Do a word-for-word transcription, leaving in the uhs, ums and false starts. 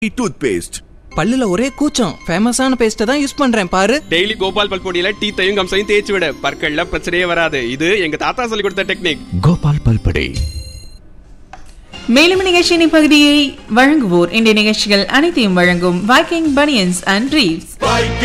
Toothpaste. பல்லுல ஒரே கூச்சம். ஃபேமஸான பேஸ்ட்டை தான் யூஸ் பண்றேன் பாரு. டெய்லி கோபால் பல்பொடியில டீத்தையும் கம்சையும் தேய்ச்சி விட பற்கள்ல பிரச்சனையே வராது. இது எங்க தாத்தா சொல்லி கொடுத்த டெக்னிக். கோபால் பல்பொடி. மேலும் நிகழ்ச்சியின் பகுதியை வழங்குவோர் இந்த நிகழ்ச்சிகள் அனைத்தையும் வழங்கும் வைக்கிங் பனியன்ஸ் அண்ட் ட்ரீவ்ஸ்.